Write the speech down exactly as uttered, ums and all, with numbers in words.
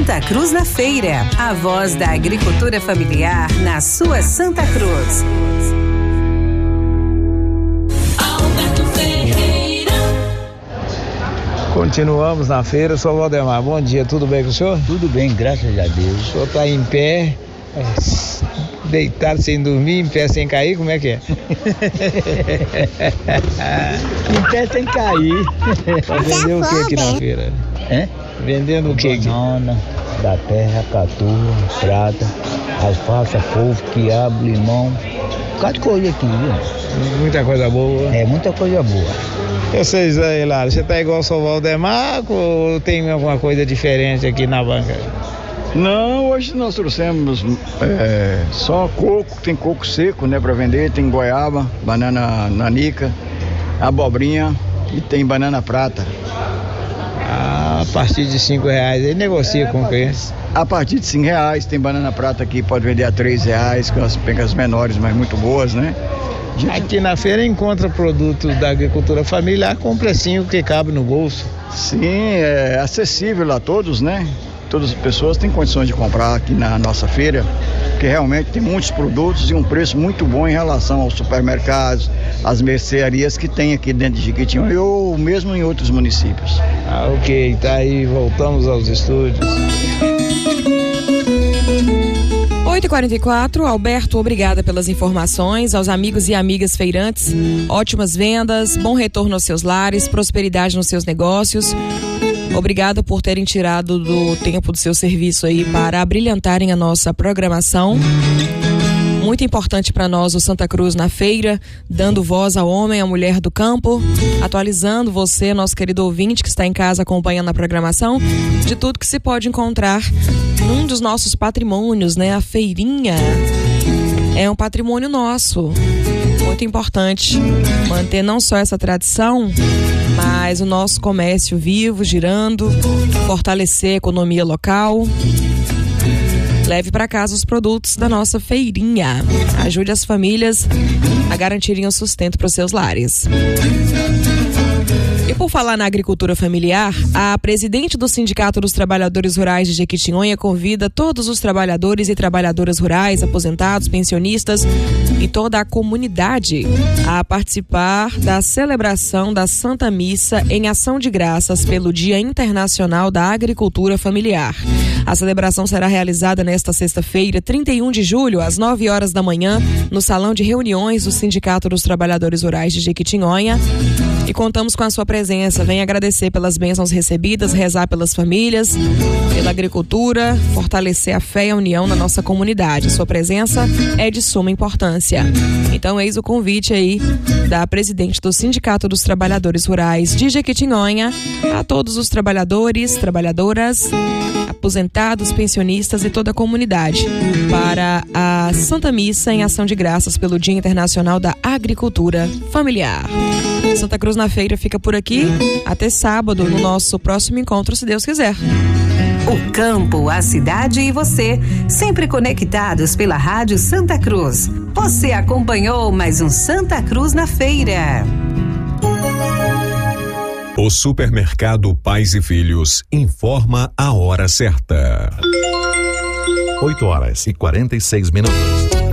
Santa Cruz na Feira, a voz da agricultura familiar na sua Santa Cruz. Continuamos na feira, sou Valdemar. Bom dia, tudo bem com o senhor? Tudo bem, graças a Deus. O senhor está em pé, deitado sem dormir, em pé sem cair, como é que é? Em pé sem cair. Tá vendendo o que aqui na feira? É? Vendendo o que aqui? Banana, da terra, catu, prata, alface, couve, quiabo, limão. Cada coisa aqui, viu? Muita coisa boa. É, muita coisa boa. Vocês aí, Lara, você tá igual o seu Valdemar ou tem alguma coisa diferente aqui na banca? Não, hoje nós trouxemos é, só coco, tem coco seco, né, para vender, tem goiaba, banana nanica, abobrinha e tem banana prata. Ah, a partir de cinco reais, aí negocia é, com o quê? A partir de cinco reais, tem banana prata aqui, pode vender a três reais, com as pencas menores, mas muito boas, né? Gente... Aqui na feira encontra produtos da agricultura familiar com um precinho que cabe no bolso. Sim, é acessível a todos, né? Todas as pessoas têm condições de comprar aqui na nossa feira, porque realmente tem muitos produtos e um preço muito bom em relação aos supermercados, às mercearias que tem aqui dentro de Jequitinhonha ou mesmo em outros municípios. Ah, ok, tá aí, voltamos aos estúdios. oito e quarenta e quatro, Alberto, obrigada pelas informações, aos amigos e amigas feirantes, ótimas vendas, bom retorno aos seus lares, prosperidade nos seus negócios. Obrigada por terem tirado do tempo do seu serviço aí para brilhantarem a nossa programação. Muito importante para nós o Santa Cruz na Feira, dando voz ao homem, à mulher do campo, atualizando você, nosso querido ouvinte que está em casa acompanhando a programação, de tudo que se pode encontrar num dos nossos patrimônios, né? A feirinha é um patrimônio nosso, muito importante manter não só essa tradição, mas o nosso comércio vivo, girando, fortalecer a economia local. Leve para casa os produtos da nossa feirinha. Ajude as famílias a garantirem o sustento para os seus lares. E por falar na agricultura familiar, a presidente do Sindicato dos Trabalhadores Rurais de Jequitinhonha convida todos os trabalhadores e trabalhadoras rurais, aposentados, pensionistas e toda a comunidade a participar da celebração da Santa Missa em ação de graças pelo Dia Internacional da Agricultura Familiar. A celebração será realizada nesta sexta-feira, trinta e um de julho, às nove horas da manhã, no Salão de Reuniões do Sindicato dos Trabalhadores Rurais de Jequitinhonha. E contamos com a sua presença. Venha agradecer pelas bênçãos recebidas, rezar pelas famílias, pela agricultura, fortalecer a fé e a união na nossa comunidade. Sua presença é de suma importância. Então, eis o convite aí da presidente do Sindicato dos Trabalhadores Rurais de Jequitinhonha a todos os trabalhadores, trabalhadoras, aposentados, pensionistas e toda a comunidade para a Santa Missa em ação de graças pelo Dia Internacional da Agricultura Familiar. Santa Cruz na Feira fica por aqui. Até sábado, no nosso próximo encontro, se Deus quiser. O campo, a cidade e você, sempre conectados pela Rádio Santa Cruz. Você acompanhou mais um Santa Cruz na Feira. O Supermercado Pais e Filhos informa a hora certa. oito horas e quarenta e seis minutos.